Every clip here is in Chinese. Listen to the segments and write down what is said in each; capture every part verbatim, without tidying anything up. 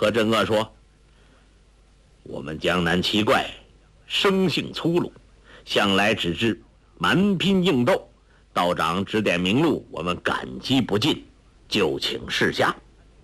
柯镇恶说：“我们江南七怪生性粗鲁，向来只知蛮拼硬斗，道长指点明路，我们感激不尽，就请示下。”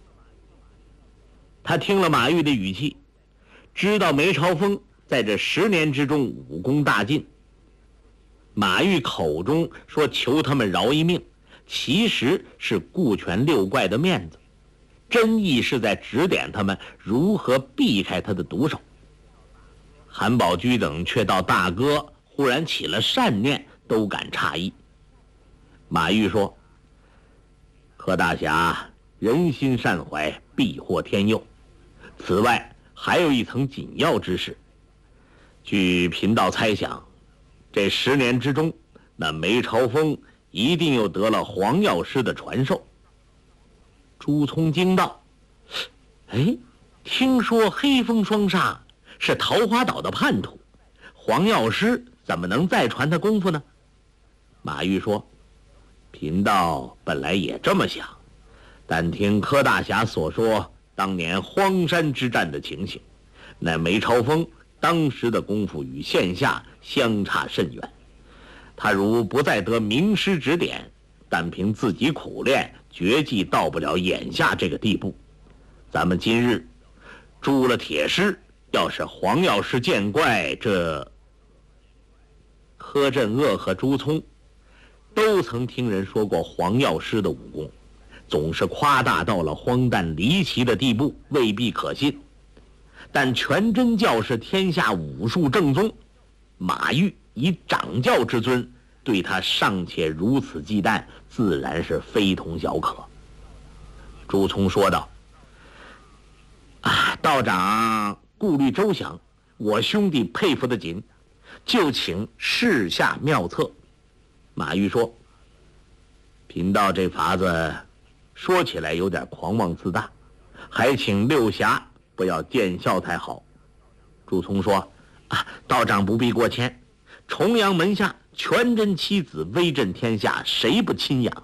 他听了马玉的语气，知道梅超风在这十年之中武功大进。马玉口中说求他们饶一命，其实是顾全六怪的面子，真意是在指点他们如何避开他的毒手。韩宝驹等却到大哥忽然起了善念，都感诧异。马玉说：“柯大侠人心善怀，必获天佑。此外还有一层紧要之事，据贫道猜想，这十年之中，那梅超风一定又得了黄药师的传授。”朱聪惊道：“哎，听说黑风双煞是桃花岛的叛徒，黄药师怎么能再传他功夫呢？”马玉说：“贫道本来也这么想，但听柯大侠所说当年荒山之战的情形，那梅超风当时的功夫与现下相差甚远。他如不再得名师指点，但凭自己苦练，绝技到不了眼下这个地步。咱们今日铸了铁狮，要是黄药师见怪，这……”柯镇恶和朱聪都曾听人说过黄药师的武功，总是夸大到了荒诞离奇的地步，未必可信。但全真教是天下武术正宗，马玉以掌教之尊，对他尚且如此忌惮，自然是非同小可。朱聪说道：“啊，道长顾虑周详，我兄弟佩服得紧，就请示下妙策。”马玉说：“贫道这法子说起来有点狂妄自大，还请六侠不要见笑才好。”朱聪说：“啊，道长不必过谦，重阳门下全真七子威震天下，谁不亲仰？”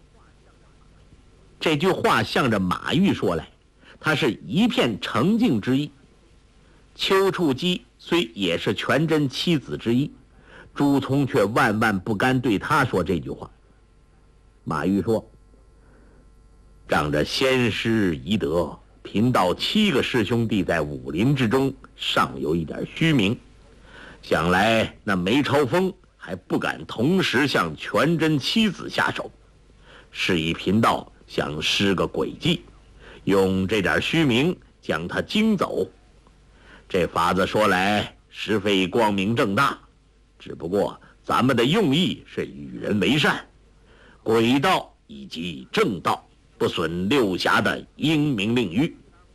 这句话向着马玉说来，他是一片诚敬之意。丘处机虽也是全真七子之一，朱聪却万万不甘对他说这句话。马玉说：“仗着先师遗德，贫道七个师兄弟在武林之中尚有一点虚名，想来那梅超风还不敢同时向全真七子下手，是以贫道想施个诡计，用这点虚名将他惊走。这法子说来实非光明正大，只不过咱们的用意是与人为善，诡道以及正道，不损六侠的英明令誉。”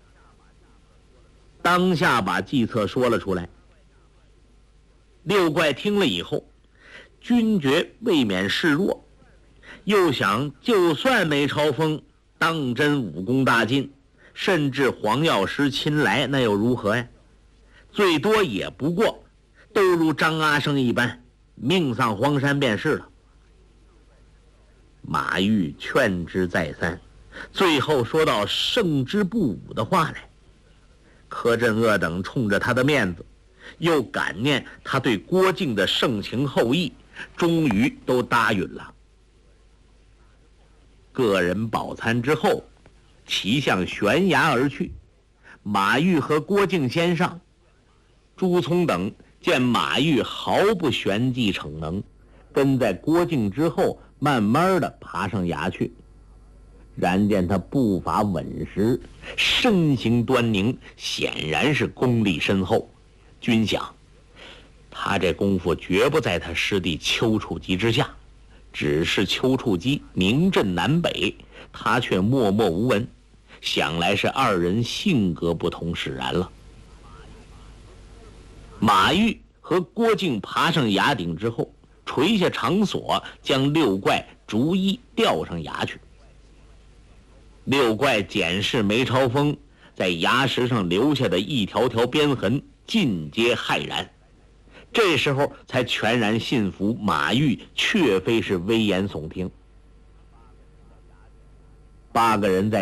当下把计策说了出来。六怪听了以后，均觉未免示弱，又想就算梅超风当真武功大进，甚至黄药师亲来，那又如何呀？最多也不过都如张阿生一般命丧荒山便是了。马玉劝之再三，最后说到胜之不武的话来。柯镇恶等冲着他的面子，又感念他对郭靖的盛情厚谊，终于都答允了。个人饱餐之后，齐向悬崖而去。马玉和郭靖先上，朱聪等见马玉毫不旋即逞能，跟在郭靖之后，慢慢的爬上崖去。然见他步伐稳实，身形端凝，显然是功力深厚。均想，他这功夫绝不在他师弟丘处机之下，只是丘处机名震南北，他却默默无闻，想来是二人性格不同使然了。马玉和郭靖爬上崖顶之后，垂下长索，将六怪逐一吊上崖去。六怪检视梅超风在崖石上留下的一条条鞭痕，尽皆骇然。这时候才全然信服马玉确非是危言耸听。八个人在